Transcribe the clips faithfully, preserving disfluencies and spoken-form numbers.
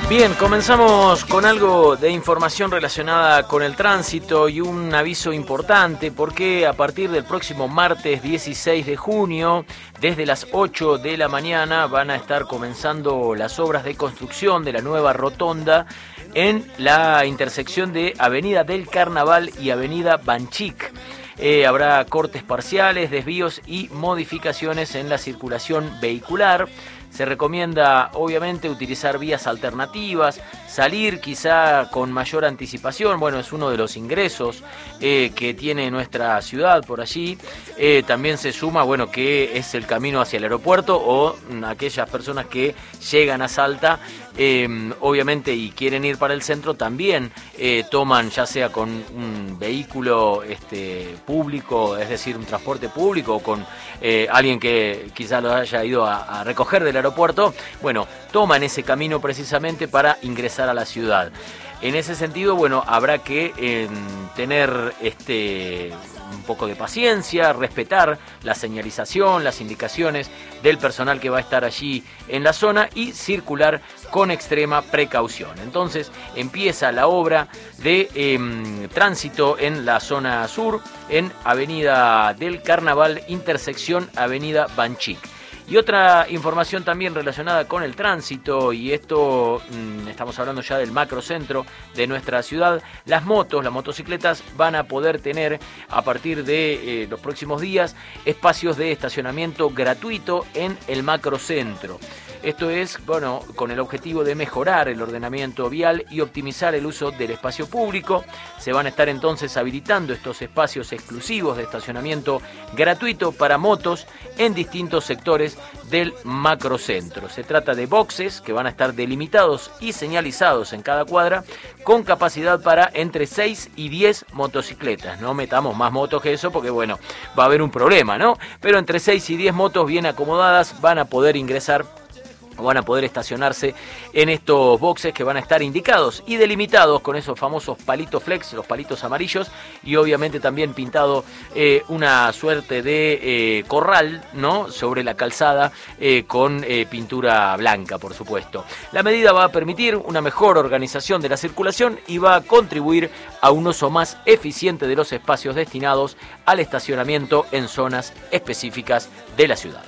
Bien, comenzamos con algo de información relacionada con el tránsito y un aviso importante porque a partir del próximo martes dieciséis de junio, desde las ocho de la mañana, van a estar comenzando las obras de construcción de la nueva rotonda en la intersección de Avenida del Carnaval y Avenida Banchic. Eh, habrá cortes parciales, desvíos y modificaciones en la circulación vehicular. Se recomienda, obviamente, utilizar vías alternativas, salir quizá con mayor anticipación. Bueno, es uno de los ingresos eh, que tiene nuestra ciudad por allí. Eh, también se suma, bueno, que es el camino hacia el aeropuerto o mm, aquellas personas que llegan a Salta, eh, obviamente, y quieren ir para el centro, también eh, toman, ya sea con un vehículo este, público, es decir, un transporte público, o con eh, alguien que quizá lo haya ido a, a recoger del aeropuerto, bueno, toman ese camino precisamente para ingresar a la ciudad. En ese sentido, bueno, habrá que eh, tener este un poco de paciencia, respetar la señalización, las indicaciones del personal que va a estar allí en la zona y circular con extrema precaución. Entonces empieza la obra de eh, tránsito en la zona sur, en Avenida del Carnaval, intersección Avenida Banchic. Y otra información también relacionada con el tránsito, y esto mmm, estamos hablando ya del macrocentro de nuestra ciudad. Las motos, las motocicletas van a poder tener a partir de eh, los próximos días espacios de estacionamiento gratuito en el macrocentro. Esto es, bueno, con el objetivo de mejorar el ordenamiento vial y optimizar el uso del espacio público. Se van a estar entonces habilitando estos espacios exclusivos de estacionamiento gratuito para motos en distintos sectores del macrocentro. Se trata de boxes que van a estar delimitados y señalizados en cada cuadra, con capacidad para entre seis y diez motocicletas. No metamos más motos que eso porque, bueno, va a haber un problema, ¿no? Pero entre seis y diez motos bien acomodadas van a poder ingresar, van a poder estacionarse en estos boxes que van a estar indicados y delimitados con esos famosos palitos flex, los palitos amarillos, y obviamente también pintado eh, una suerte de eh, corral, ¿no?, sobre la calzada eh, con eh, pintura blanca, por supuesto. La medida va a permitir una mejor organización de la circulación y va a contribuir a un uso más eficiente de los espacios destinados al estacionamiento en zonas específicas de la ciudad.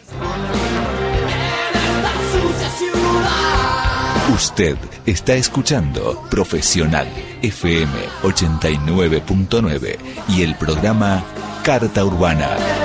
Usted está escuchando Profesional F M ochenta y nueve punto nueve y el programa Carta Urbana.